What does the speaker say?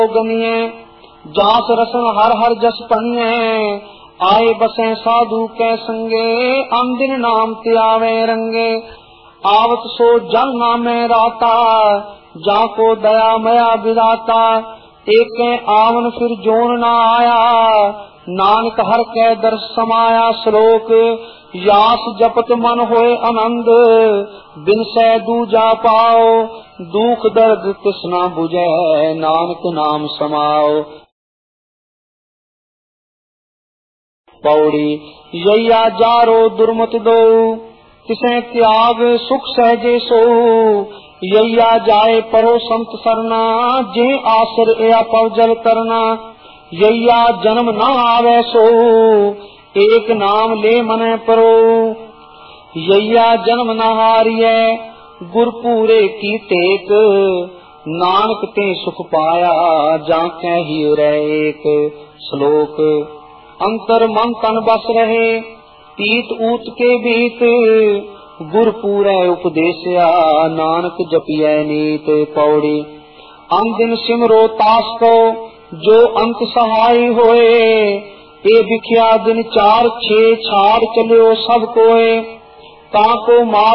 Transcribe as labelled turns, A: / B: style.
A: गनिए जास रसन हर हर जस पन्ने आए बसे साधु कै संगे अन दिन नाम त्यावे रंगे आवत सो जन नामे राता जाको दया मया विदाता एक आवन फिर जोन ना आया नानक हर कै दर्श समाया श्लोक यास जपत मन होए आनंद बिन सै दूजा पाओ दुख दर्द तिसना बुझे नानक नाम समाओ। पौड़ी यैया जारो दुर्मत दो तिसे त्याग सुख सहजे सो यैया जाए परो संत सरना जे आसर या पवजल करना यैया जन्म न आवे सो एक नाम ले मने परो यैया जन्म न हारिए गुरपूरे की टेक नानक ते सुख पाया जाके ही रहे एक श्लोक अंतर मन तन बस रहे पीत ऊत के बीत गुरपूरे उपदेशया नानक जपिए नीत। पौड़ी अन दिन सिमरो तास को जो अंत सहाय होए ए बिखिया दिन 4-6 छाड़ चलियो सब कोए ताको मार